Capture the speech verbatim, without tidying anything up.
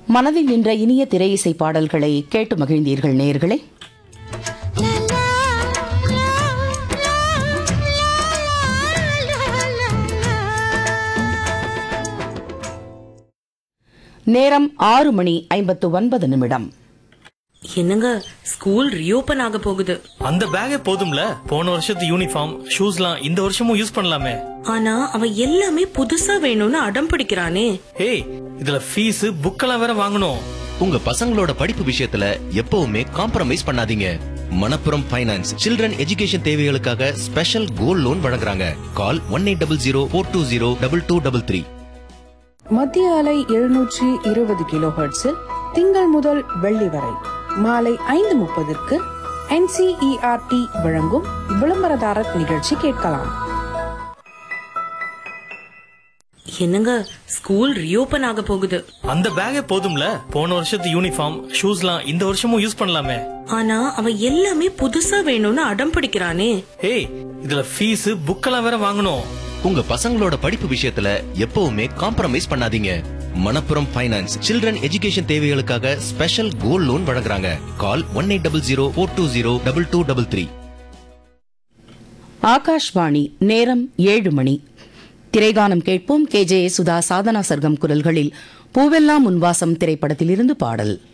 மனதில் நின்ற இனிய திரை இசை பாடல்களை கேட்டு மகிழ்ந்தீர்கள் நேயர்களே. நேரம் ஆறு மணி ஐம்பத்து ஒன்பது நிமிடம். என்னங்க, ஸ்கூல் ரீஓபன் ஆக போகுது. அந்த பேக்கே போதும்ல, போன வருஷத்து யூனிஃபார்ம் ஷூஸ்லாம் இந்த வருஷமும் யூஸ் பண்ணலாமே. ஆனா அவன் எல்லாமே புதுசா வேணும்னு அடம் பிடிக்கிறானே. ஏய், இதுல ஃபீஸ் புக்கெல்லாம் வேற வாங்கணும். உங்க பசங்களோட படிப்பு விஷயத்துல எப்பவுமே காம்ப்ரமைஸ் பண்ணாதீங்க. மணப்புரம் ஃபைனான்ஸ் சில்ட்ரன் எஜுகேஷன் தேவைகளுக்காக ஸ்பெஷல் கோல்ட் லோன் வழங்குறாங்க. கால் one eight double zero four two zero double two double three. மத்திய அலை எழுநூற்றி இருபது கிலோ ஹெர்ட்ஸில் திங்கள் முதல் வெள்ளி வரை மாலை ஐந்து முப்பதற்கு என்சிஇஆர்டி வழங்கும் விளம்பரதாரர் நிகழ்ச்சி கேட்கலாம். என்னங்க, ஸ்கூல் ரீஓபன் ஆக போகுது. அந்த பேக்கே போதும்ல, போன வருஷத்து யூனிஃபார்ம் ஷூஸ்லாம் இந்த வருஷமும் யூஸ் பண்ணலாமே. ஆனா அவன் எல்லாமே புதுசா வேணும்னு அடம் பிடிக்கிறானே. ஏய், இதுல ஃபீஸ் புக்கெல்லாம் வேற வாங்கணும். உங்க பசங்களோட படிப்பு விஷயத்துல எப்பவுமே காம்ப்ரமைஸ் பண்ணாதீங்க. மணப்புரம் ஃபைனான்ஸ் சில்ட்ரன் எஜுகேஷன் தேவைகளுக்காக ஸ்பெஷல் கோல்ட் லோன் வழங்குறாங்க. கால் one eight double zero four two zero double two double three. Akashvani. நேரம் ஏழு மணி. திரைகானம் கேட்போம். கே ஜே சுதா, சாதனா சர்க்கம் குரல்களில் பூவெல்லாம் உன்வாசம் திரைப்படத்திலிருந்து பாடல்.